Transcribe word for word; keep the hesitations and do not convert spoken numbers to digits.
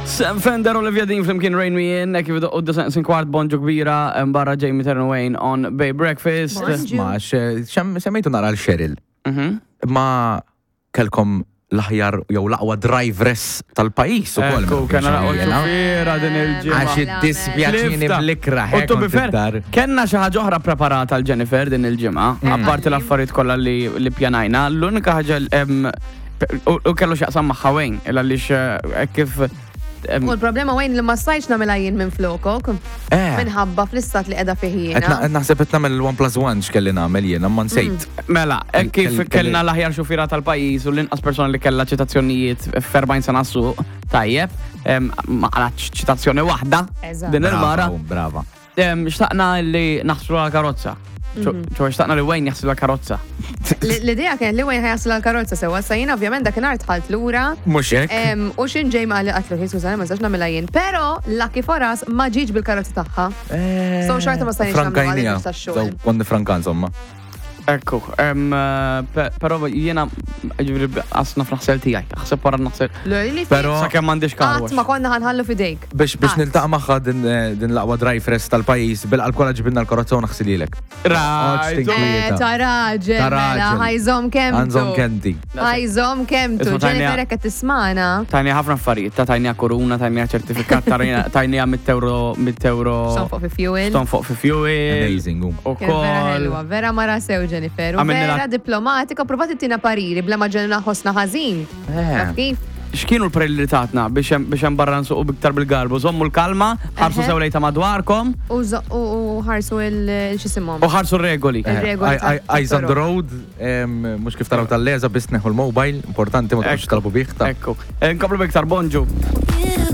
Sam Fender, Olivia Dean flimkien Rain Me In, kif u d-sen kwart bonġu kbira barra Jamie Turner Wayne on Bay Breakfast. Ma, semmejtu nara l-Cheryl. Ma kelkom l-aħjar jew l-aqwa driveress tal-pajis u koll. Ekku, kena laqwa ċufira din il-ġimma. Għax id-dispjaċini bl-ikra. U tu bifer, kena xaħġa oħra preparata l-Jennifer din il-ġimma, apparti l-affarijiet kollha li pjanajna, l-unika ħaġa u kellu xaqsam maħħa Wayne, il-għalix kif U l-problema Wayne li ma stajċ namela jien minn flokok. Minħabba fl-istat li edha fiħina. Naħseb qed nagħmel one plus one x'kelli nagħmel jien, ma nsejt. Mela, kif kellna l-aħjar xufira tal-pajjiż u l-inqas persona li kellha ċitazzjonijiet f'erbgħin sena suq tajjeb, ma għalatx ċitazzjoni waħda din il-mara. Brava. Xtaqna li naħsru l-karozza. ċo xtaqna li Wayne jaħslu l-karozza. L-idea kien li Wayne jaħslu l-karozza sewa, sajjina ovvjament dakinhar tħalt lura. Mhux hekk. U xin ġej ma li qatlu ħis użani ma żax nagħmilha jien, però Lucky Foras ma ġiġ bil-karozza tagħha. So xorta ma stajniex nagħmlu għalih tax-xogħol. Konni Frankan insomma. Ekku, pero jiena għasna f'naħsel tijaj, għasab wara naħsel. Pero sakemm m'għandix karwax. Qatt ma konna ħanħallu fidejk. Biex niltaqa' magħha din l-aqwa driveress tal-pajjiż bil-alkola ġibinna l-karozza u naħsililek. Ta' raġel, mela ħajżhom kemm. Għanżhom kenti. Ħajżhom kemm tu. Ġenifer qed tismana. Tajni ħafna affarijiet, ta' tajni kuruna, tajni ċertifikat, tajni mit euro mit euro. Ston fuq fi fuel. Ston fuq fi fuel. Amazing. Vera vera mara sew Jennifer, u vera diplomatika, provat it-tina pariri, bla maġġelna ħosna ħażin. Kif? X'kienu l-pariri li tatna biex hemm barra nsuqu biktar bil-garbu? Żommu l-kalma, ħarsu sew lejta madwarkom. U ħarsu il-xisimhom. U ħarsu r-regoli. Eyes on the road, mhux kif taraw tal-leża biss neħu l-mobile, importanti ma tkunx talbu bih. Ekku. Nkomplu biktar bonġu.